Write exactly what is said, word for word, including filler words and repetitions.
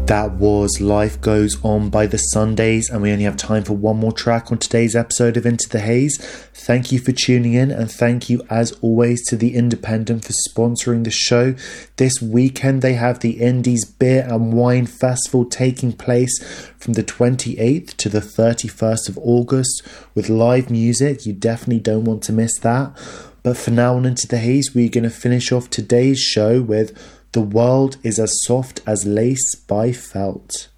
That was Life Goes On by The Sundays, and we only have time for one more track on today's episode of Into the Haze. Thank you for tuning in, and thank you as always to The Independent for sponsoring the show. This weekend they have the Indies Beer and Wine Festival taking place from the twenty-eighth to the thirty-first of August with live music. You definitely don't want to miss that. But for now on Into the Haze, we're going to finish off today's show with The World is as Soft as Lace by Felt.